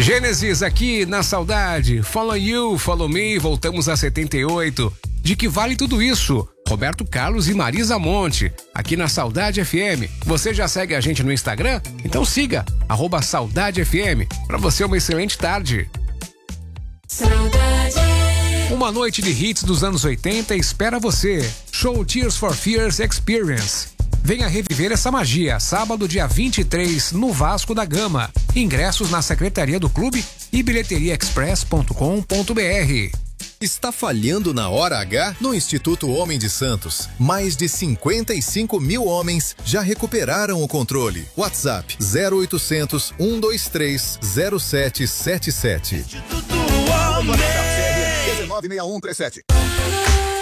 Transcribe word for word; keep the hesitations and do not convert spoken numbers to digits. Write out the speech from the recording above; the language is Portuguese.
Gênesis aqui na Saudade. Follow you, follow me. Voltamos a setenta e oito. De que vale tudo isso? Roberto Carlos e Marisa Monte, aqui na Saudade F M. Você já segue a gente no Instagram? Então siga, arroba Saudade F M. Pra você uma excelente tarde. Saudade. Uma noite de hits dos anos oitenta espera você. Show Tears for Fears Experience. Venha reviver essa magia, sábado, dia vinte e três, no Vasco da Gama. Ingressos na secretaria do clube e bilheteria express ponto com ponto br. Está falhando na hora H? No Instituto Homem de Santos, mais de cinquenta e cinco mil homens já recuperaram o controle. WhatsApp zero oitocentos, um dois três, zero sete sete sete. Instituto Homem. dezenove seis um três sete.